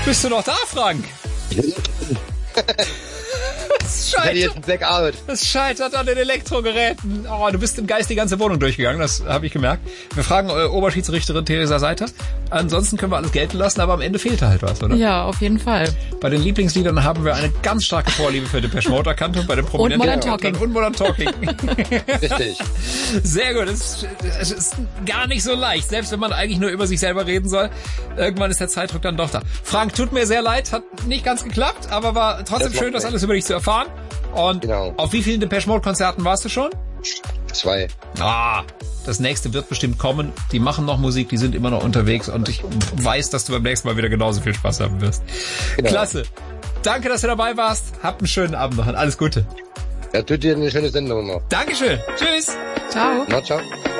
Bist du noch da, Frank? Das scheitert an den Elektrogeräten. Oh, du bist im Geist die ganze Wohnung durchgegangen, das habe ich gemerkt. Wir fragen Oberschiedsrichterin Theresa Seiter. Ansonsten können wir alles gelten lassen, aber am Ende fehlte halt was, oder? Ja, auf jeden Fall. Bei den Lieblingsliedern haben wir eine ganz starke Vorliebe für Depeche Mode erkannt und bei den Prominenten und Modern Talking. Richtig. Sehr gut. Es ist gar nicht so leicht, selbst wenn man eigentlich nur über sich selber reden soll. Irgendwann ist der Zeitdruck dann doch da. Frank, tut mir sehr leid, hat nicht ganz geklappt, aber war trotzdem schön, das alles über dich zu erfahren. Und auf wie vielen Depeche Mode Konzerten warst du schon? 2. Das nächste wird bestimmt kommen. Die machen noch Musik, die sind immer noch unterwegs und ich weiß, dass du beim nächsten Mal wieder genauso viel Spaß haben wirst. Genau. Klasse. Danke, dass du dabei warst. Habt einen schönen Abend noch und alles Gute. Ja, tut dir eine schöne Sendung noch. Dankeschön. Tschüss. Ciao. Na, ciao.